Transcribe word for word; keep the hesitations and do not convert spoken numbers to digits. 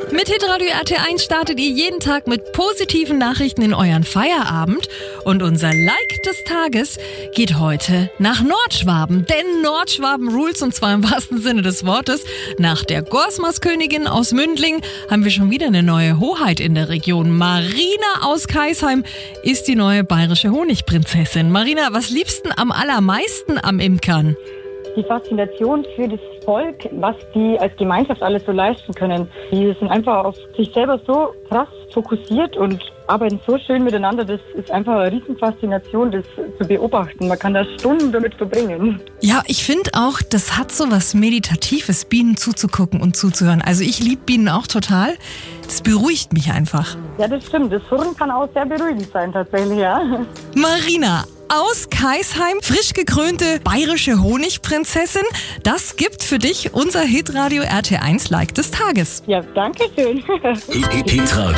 Mit Hitradio R T eins startet ihr jeden Tag mit positiven Nachrichten in euren Feierabend. Und unser Like des Tages geht heute nach Nordschwaben. Denn Nordschwaben rules, und zwar im wahrsten Sinne des Wortes. Nach der Gorsmas-Königin aus Mündling haben wir schon wieder eine neue Hoheit in der Region. Marina aus Kaisheim ist die neue bayerische Honigprinzessin. Marina, was liebst du am allermeisten am Imkern? Die Faszination für das Volk, was die als Gemeinschaft alles so leisten können. Die sind einfach auf sich selber so krass fokussiert und arbeiten so schön miteinander. Das ist einfach eine Riesenfaszination, das zu beobachten. Man kann da Stunden damit verbringen. Ja, ich finde auch, das hat so was Meditatives, Bienen zuzugucken und zuzuhören. Also ich liebe Bienen auch total. Das beruhigt mich einfach. Ja, das stimmt. Das Surren kann auch sehr beruhigend sein tatsächlich, ja. Marina aus Kaisheim, frisch gekrönte bayerische Honigprinzessin. Das gibt für dich unser Hitradio R T eins Like des Tages. Ja, danke schön. Hitradio